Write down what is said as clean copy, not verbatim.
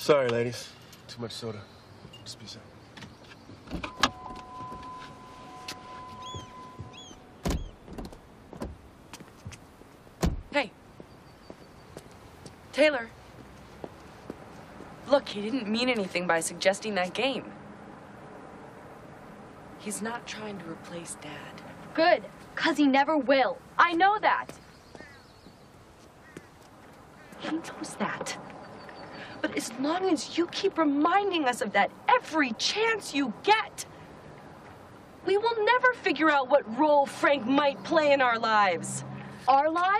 Sorry, ladies. Too much soda. Just be safe. Hey. Taylor. Look, he didn't mean anything by suggesting that game. He's not trying to replace Dad. Good, 'cause he never will. I know that. He knows that. But as long as you keep reminding us of that every chance you get, we will never figure out what role Frank might play in our lives. Our lives?